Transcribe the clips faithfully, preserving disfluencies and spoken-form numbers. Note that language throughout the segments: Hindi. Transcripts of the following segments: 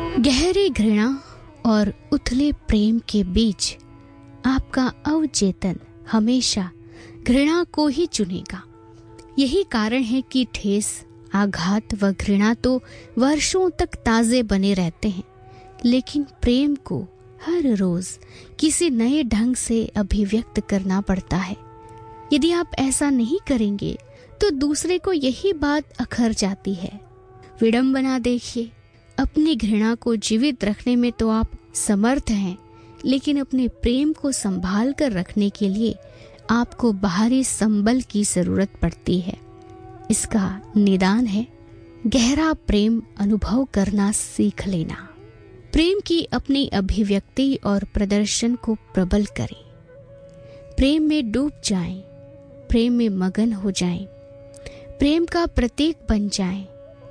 गहरी घृणा और उथले प्रेम के बीच आपका अवचेतन हमेशा घृणा को ही चुनेगा। यही कारण है कि ठेस, आघात व घृणा तो वर्षों तक ताजे बने रहते हैं, लेकिन प्रेम को हर रोज किसी नए ढंग से अभिव्यक्त करना पड़ता है। यदि आप ऐसा नहीं करेंगे तो दूसरे को यही बात अखर जाती है। विडंबना देखिए, अपनी घृणा को जीवित रखने में तो आप समर्थ हैं, लेकिन अपने प्रेम को संभाल कर रखने के लिए आपको बाहरी संबल की जरूरत पड़ती है। इसका निदान है गहरा प्रेम अनुभव करना सीख लेना। प्रेम की अपनी अभिव्यक्ति और प्रदर्शन को प्रबल करें। प्रेम में डूब जाएं, प्रेम में मगन हो जाएं, प्रेम का प्रतीक बन जाएं।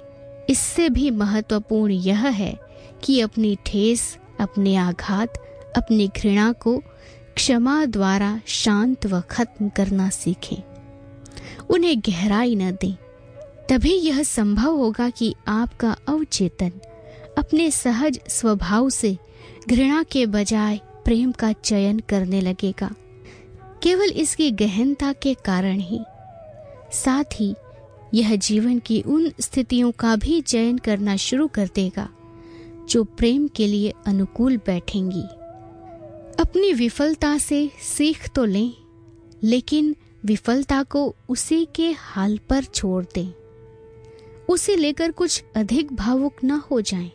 इससे भी महत्वपूर्ण यह है कि अपनी ठेस, अपने आघात, अपनी घृणा को क्षमा द्वारा शांत व खत्म करना सीखें। उन्हें गहराई न दें। तभी यह संभव होगा कि आपका अवचेतन अपने सहज स्वभाव से घृणा के बजाय प्रेम का चयन करने लगेगा। केवल इसकी गहनता के कारण ही। साथ ही यह जीवन की उन स्थितियों का भी चयन करना शुरू कर देगा जो प्रेम के लिए अनुकूल बैठेंगी। अपनी विफलता से सीख तो लें, लेकिन विफलता को उसी के हाल पर छोड़ दें। उसे लेकर कुछ अधिक भावुक न हो जाएं।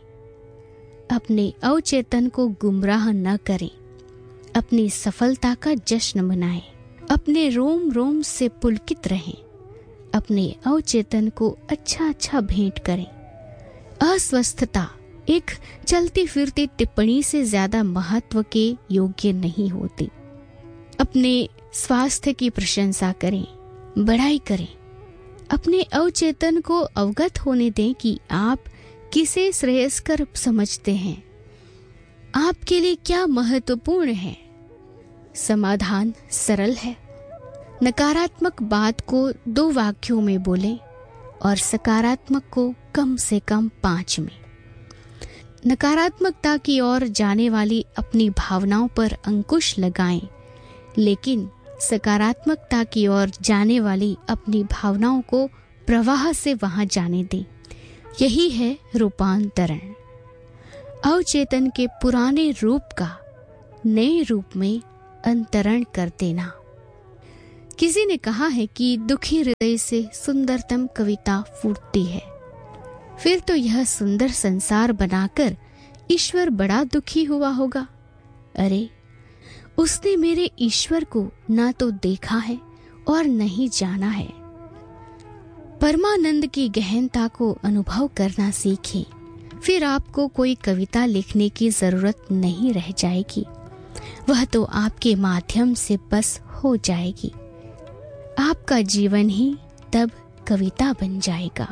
अपने अवचेतन को गुमराह न करें। अपनी सफलता का जश्न मनाएं। अपने रोम रोम से पुलकित रहें। अपने अवचेतन को अच्छा अच्छा भेंट करें। अस्वस्थता एक चलती फिरती टिप्पणी से ज्यादा महत्व के योग्य नहीं होती। अपने स्वास्थ्य की प्रशंसा करें, बड़ाई करें। अपने अवचेतन को अवगत होने दें कि आप किसे श्रेयस्कर समझते हैं, आपके लिए क्या महत्वपूर्ण है। समाधान सरल है। नकारात्मक बात को दो वाक्यों में बोलें और सकारात्मक को कम से कम पांच में। नकारात्मकता की ओर जाने वाली अपनी भावनाओं पर अंकुश लगाएं, लेकिन सकारात्मकता की ओर जाने वाली अपनी भावनाओं को प्रवाह से वहां जाने दें। यही है रूपांतरण। अवचेतन के पुराने रूप का नए रूप में अंतरण कर देना। किसी ने कहा है कि दुखी हृदय से सुंदरतम कविता फूटती है। फिर तो यह सुंदर संसार बनाकर ईश्वर बड़ा दुखी हुआ होगा। अरे, उसने मेरे ईश्वर को ना तो देखा है और नहीं जाना है। परमानंद की गहनता को अनुभव करना सीखें, फिर आपको कोई कविता लिखने की जरूरत नहीं रह जाएगी। वह तो आपके माध्यम से बस हो जाएगी। आपका जीवन ही तब कविता बन जाएगा।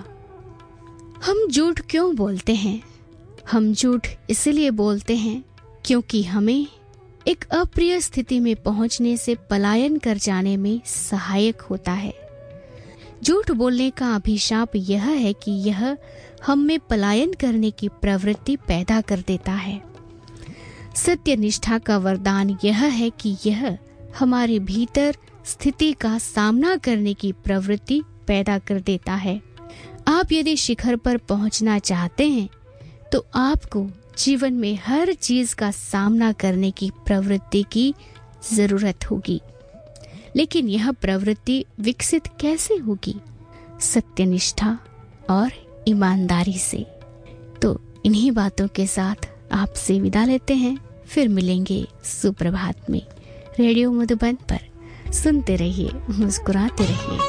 हम झूठ क्यों बोलते हैं? हम झूठ इसलिए बोलते हैं क्योंकि हमें एक अप्रिय स्थिति में पहुंचने से पलायन कर जाने में सहायक होता है। झूठ बोलने का अभिशाप यह है कि यह हम में पलायन करने की प्रवृत्ति पैदा कर देता है। सत्य निष्ठा का वरदान यह है कि यह हमारे भीतर स्थिति का सामना करने की प्रवृत्ति पैदा कर देता है। आप यदि शिखर पर पहुंचना चाहते हैं तो आपको जीवन में हर चीज का सामना करने की प्रवृत्ति की जरूरत होगी। लेकिन यह प्रवृत्ति विकसित कैसे होगी? सत्यनिष्ठा और ईमानदारी से। तो इन्हीं बातों के साथ आपसे विदा लेते हैं। फिर मिलेंगे सुप्रभात में। रेडियो मधुबन पर सुनते रहिए, मुस्कुराते रहिए।